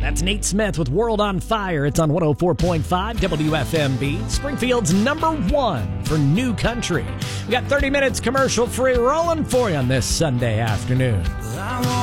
That's Nate Smith with World on Fire. It's on 104.5 WFMB, Springfield's #1 for new country. We got 30 minutes commercial free rolling for you on this Sunday afternoon.